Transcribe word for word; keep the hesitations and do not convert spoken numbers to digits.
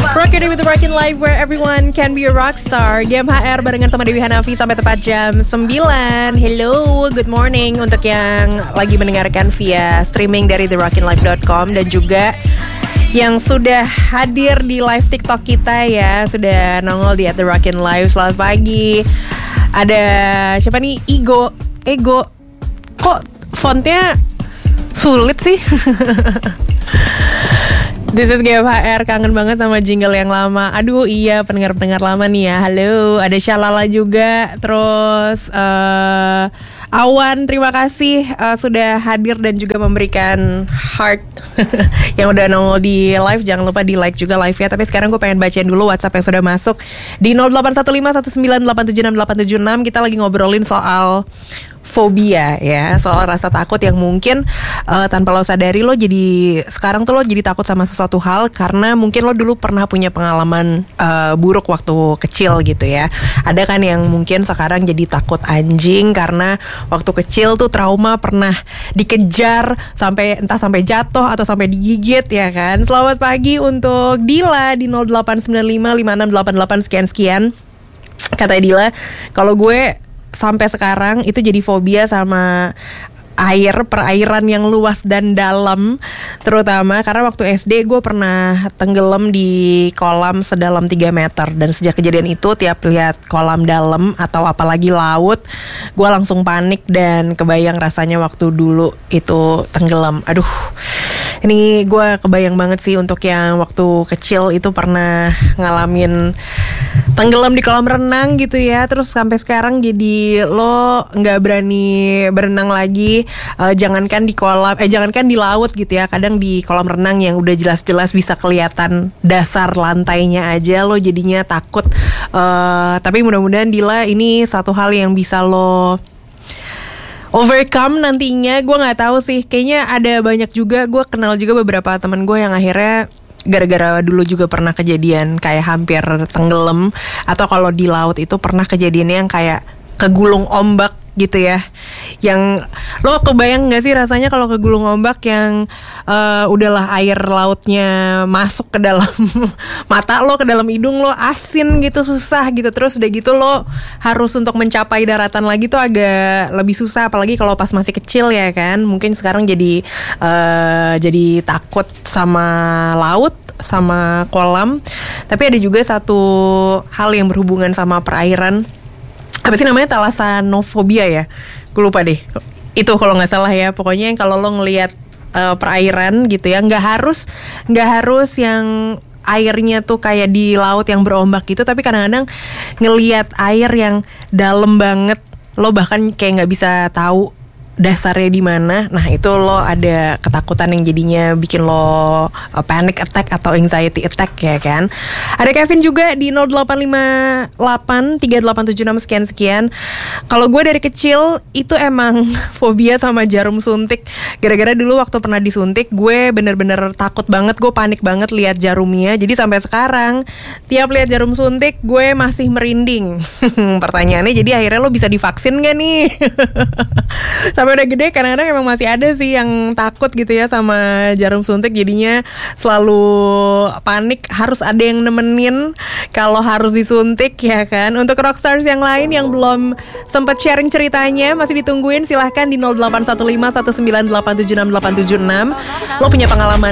Rocket with the Rockin' Life where everyone can be a rockstar. G M H R barengan sama Dewi Hanafi sampai tepat jam sembilan. Hello, good morning untuk yang lagi mendengarkan via streaming dari the rockin life dot com dan juga yang sudah hadir di live TikTok kita ya, sudah nongol di at the rockin life. Selamat pagi. Ada siapa nih? Ego, Ego. Kok fontnya sulit sih? This is G M H R, kangen banget sama jingle yang lama. Aduh iya, pendengar-pendengar lama nih ya. Halo, ada Shalala juga. Terus uh, Awan, terima kasih uh, sudah hadir dan juga memberikan heart yang udah nongol di live. Jangan lupa di like juga live ya. Tapi sekarang gue pengen bacain dulu WhatsApp yang sudah masuk di nol delapan satu lima satu sembilan delapan tujuh enam delapan tujuh enam. Kita lagi ngobrolin soal fobia ya, soal rasa takut yang mungkin uh, tanpa lo sadari lo jadi sekarang tuh lo jadi takut sama sesuatu hal karena mungkin lo dulu pernah punya pengalaman uh, buruk waktu kecil gitu ya. Ada kan yang mungkin sekarang jadi takut anjing karena waktu kecil tuh trauma pernah dikejar sampai entah sampai jatuh atau sampai digigit ya kan. Selamat pagi untuk Dila di nol delapan sembilan lima lima enam delapan delapan sekian sekian. Kata Dila, kalau gue sampai sekarang itu jadi fobia sama air, perairan yang luas dan dalam. Terutama karena waktu S D gue pernah tenggelam di kolam sedalam tiga meter. Dan sejak kejadian itu tiap lihat kolam dalam atau apalagi laut, gue langsung panik dan kebayang rasanya waktu dulu itu tenggelam. Aduh, ini gue kebayang banget sih untuk yang waktu kecil itu pernah ngalamin tenggelam di kolam renang gitu ya. Terus sampai sekarang jadi lo gak berani berenang lagi, uh, Jangankan di kolam, eh jangankan di laut gitu ya. Kadang di kolam renang yang udah jelas-jelas bisa kelihatan dasar lantainya aja lo jadinya takut. uh, Tapi mudah-mudahan Dila ini satu hal yang bisa lo overcome nantinya. Gue gak tahu sih, kayaknya ada banyak juga. Gue kenal juga beberapa teman gue yang akhirnya gara-gara dulu juga pernah kejadian kayak hampir tenggelam, atau kalau di laut itu pernah kejadiannya yang kayak kegulung ombak gitu ya. Yang lo kebayang gak sih rasanya kalau kegulung ombak yang uh, udahlah air lautnya masuk ke dalam mata lo, ke dalam hidung lo, asin gitu, susah gitu. Terus udah gitu lo harus untuk mencapai daratan lagi tuh agak lebih susah, apalagi kalau pas masih kecil ya kan. Mungkin sekarang jadi uh, jadi takut sama laut, sama kolam. Tapi ada juga satu hal yang berhubungan sama perairan. Apa sih namanya, thalassanophobia ya? Gue lupa deh. Itu kalau nggak salah ya. Pokoknya yang kalau lo ngelihat uh, perairan gitu ya, nggak harus nggak harus yang airnya tuh kayak di laut yang berombak gitu, tapi kadang-kadang ngelihat air yang dalam banget, lo bahkan kayak nggak bisa tahu dasarnya di mana. Nah itu lo ada ketakutan yang jadinya bikin lo uh, panic attack atau anxiety attack ya kan. Ada Kevin juga di nol delapan lima delapan tiga delapan tujuh enam sekian sekian. Kalau gue dari kecil itu emang fobia sama jarum suntik. Gara-gara dulu waktu pernah disuntik, gue bener-bener takut banget, gue panik banget lihat jarumnya. Jadi sampai sekarang tiap lihat jarum suntik gue masih merinding. Pertanyaannya, jadi akhirnya lo bisa divaksin gak nih? Sampai udah gede kadang-kadang emang masih ada sih yang takut gitu ya sama jarum suntik, jadinya selalu panik, harus ada yang nemenin kalau harus disuntik ya kan. Untuk rockstars yang lain yang belum sempat sharing ceritanya, masih ditungguin, silahkan di nol delapan satu lima satu sembilan delapan tujuh enam delapan tujuh enam. Lo punya pengalaman